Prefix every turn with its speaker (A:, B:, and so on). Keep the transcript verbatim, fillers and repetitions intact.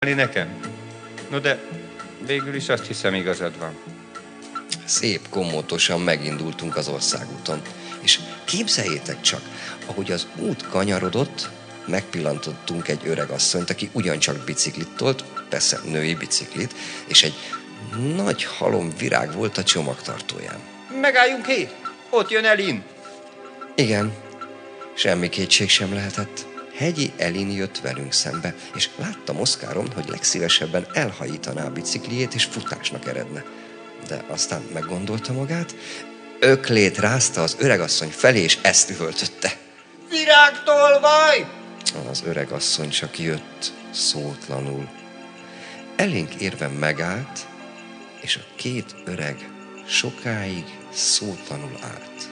A: nekem? No de végül is azt hiszem, igazad van.
B: Szép komótosan megindultunk az országúton. És képzeljétek csak, ahogy az út kanyarodott, megpillantottunk egy öreg asszonyt, aki ugyancsak biciklit tolt, persze női biciklit, és egy nagy halom virág volt a csomagtartóján.
A: Megálljunk ki! Ott jön Elin!
B: Igen, semmi kétség sem lehetett. Hegyi Elin jött velünk szembe, és láttam Oszkáron, hogy legszívesebben elhajítaná a bicikliét, és futásnak eredne. De aztán meggondolta magát, öklét rázta az öregasszony felé, és ezt üvöltötte.
A: Virágtolvaj!
B: Az öregasszony csak jött szótlanul. Elénk érve megállt, és a két öreg sokáig szótlanul állt.